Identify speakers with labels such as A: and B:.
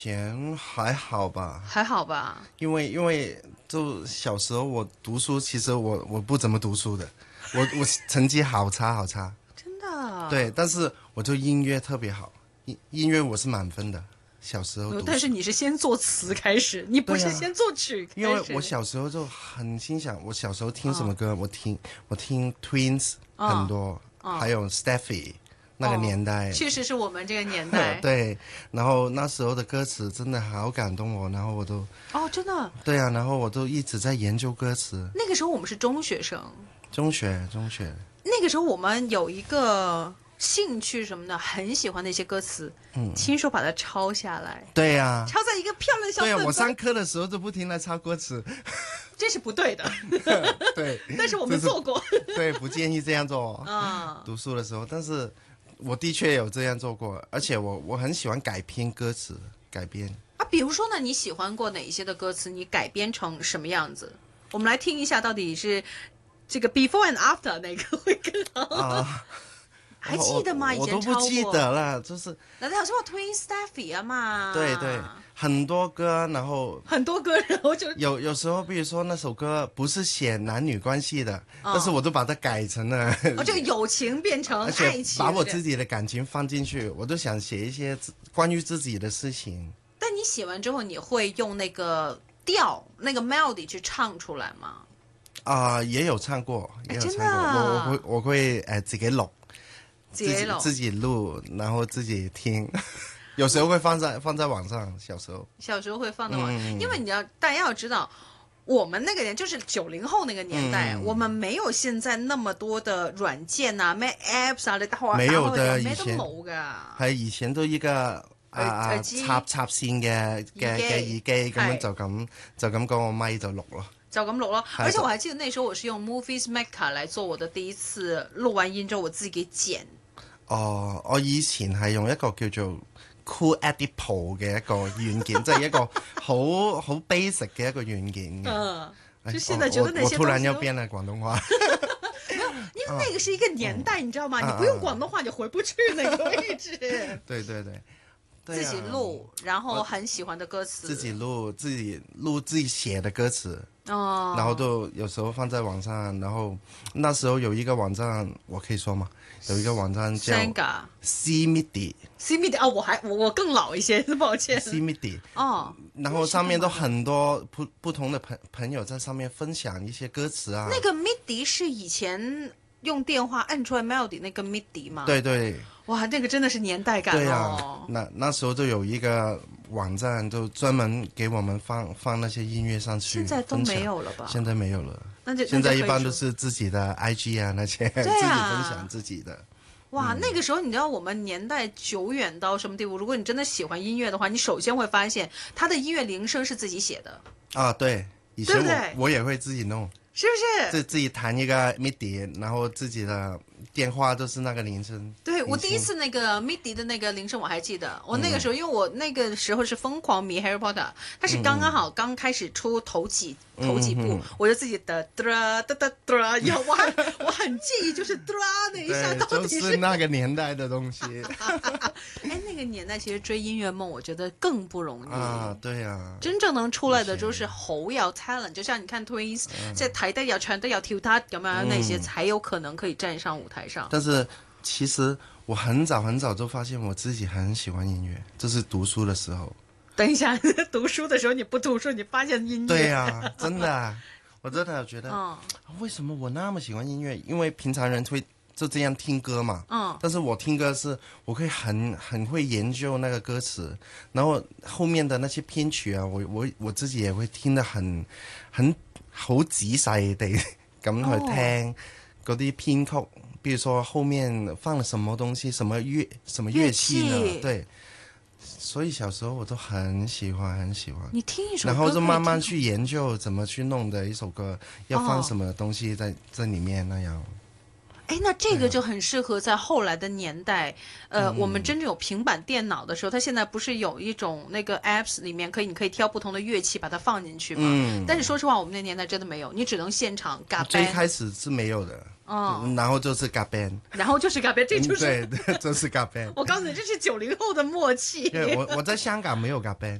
A: 前还好吧，
B: 还好吧？
A: 因为就小时候我读书，其实我不怎么读书的，我成绩好差好差。
B: 真的？
A: 对，但是我就音乐特别好，音乐我是满分的。小时候读书，
B: 但是你是先作词开始，你不
A: 对啊，
B: 是先作曲开始。
A: 因为我小时候就很欣赏，我小时候听什么歌，我听 Twins 很多，还有 Steffi 那个年代，
B: 确实是我们这个年代。
A: 对，然后那时候的歌词真的好感动我，然后我都
B: 真的。
A: 对啊，然后我都一直在研究歌词。
B: 那个时候我们是中学生，
A: 中学，
B: 那个时候我们有一个兴趣什么的，很喜欢那些歌词，亲手把它抄下来，
A: 对呀，
B: 抄在一个漂亮的小本本。
A: 对呀，我上课的时候就不停地抄歌词，
B: 这是不对的。
A: 对，
B: 但是我们做过。
A: 对，不建议这样做。读书的时候，但是我的确有这样做过，而且我很喜欢改编歌词，改编
B: 比如说呢，你喜欢过哪一些的歌词？你改编成什么样子？我们来听一下，到底是这个 before and after 哪个会更好啊？还记得吗？以前
A: 我都不记得了，就是
B: 那头先話 Twin Steffi 啊嘛，
A: 对，很多歌，然后
B: 就
A: 有时候，比如说那首歌不是写男女关系的，但是我都把它改成了，
B: 就友情变成爱情，
A: 把我自己的感情放进去，我都想写一些关于自己的事情。
B: 但你写完之后，你会用那个调、那个 melody 去唱出来吗？
A: 也有唱过，
B: 真的啊，
A: 我会自己录。自己录，然后自己听，有时候会放在网上。小时候
B: 会放在网上，因为大家要知道，我们那个年就是90后那个年代，我们没有现在那么多的软件啊，咩 apps 啊，你打開
A: 沒有的，
B: 咩都冇噶。
A: 係以前都一個插線嘅耳機，咁樣就咁個咪就錄咯。
B: 就咁錄咯，而且我還記得那時候我是用 Movies Maker 來做我的第一次錄完音之後，我自己給剪。
A: 我以前係用一個叫做 Cool Edit Pro 嘅一個軟件，即係一個好 basic 嘅一個軟件
B: 就現在覺得那些
A: 我突然又變了廣東話。
B: 因為那個是一個年代，你知道嗎？你不用廣東話，你回不去那個位置。
A: 對。
B: 自己錄，然後很喜歡的歌詞。
A: 自己錄自己寫的歌詞。然後都有時候放在網上，然後那時候有一個網站，我可以說嗎？有一個網站叫 CMIDI。
B: 我更老一些，抱歉。
A: CMIDI。然後上面都很多不同的朋友在上面分享一些歌詞啊。
B: 那個 MIDI 是以前用電話按出來 melody 那個 MIDI 嗎？
A: 對。
B: 哇，那個真的是年代感
A: 哦。對啊，那時候就有一個網站，就專門給我們放那些音樂上去。
B: 現在都沒有了吧？
A: 現在沒有了。現在一般都是自己的 IG 啊那些，自己分享自己的。
B: 哇，那個時候你知道我們年代久遠到什麼地步？如果你真的喜歡音樂的話，你首先會發現它的音樂鈴聲是自己寫的。
A: 對，以前我也會自己弄。
B: 是不是？
A: 自己彈一個 MIDI，然後自己的電話都是那個鈴聲。
B: 對，我第一次那個 MIDI 的那個鈴聲我還記得，我那個時候因為我那個時候是瘋狂迷 Harry Potter，它是剛剛好剛開始出頭幾部，我就自己的噠噠噠噠，以後我很介意就是噠那一下到底
A: 就是那個年代的東西。
B: 那個年代其實追音樂夢我覺得更不容易
A: 對啊，
B: 真正能出來的就是好有 talent，就像你看 Twins，即係睇得有唱得有跳得咁樣那些才有可能可以站上舞台上。
A: 但是其實我很早就發現我自己很喜歡音樂，就是讀書的時候。
B: 等一下，讀書的時候你不讀書，你發現音樂？
A: 對啊，真的，我真的覺得，為什麼我那麼喜歡音樂？因為平常人會就這樣聽歌嘛，但是我聽歌是我可以很會研究那個歌詞，然後後面的那些編曲啊，我自己也會聽得很好仔細地咁去聽嗰啲編曲，比如說後面放了什麼東西，什麼樂器呢？對，所以小時候我都很喜歡。
B: 你聽一首歌，
A: 然後就慢慢去研究怎麼去弄的一首歌，要放什麼東西在裡面那樣。
B: 哎，那这个就很适合在后来的年代，我们真正有平板电脑的时候，它现在不是有一种那个 apps 里面你可以挑不同的乐器把它放进去吗？但是说实话，我们那年代真的没有，你只能现场嘎 band。
A: 最开始是没有的。然后就是嘎 band，
B: 然后就是嘎 band， 这就是
A: 对，这是嘎 band。
B: 我告诉你，这是90后的默契。
A: 对，我在香港没有嘎 band，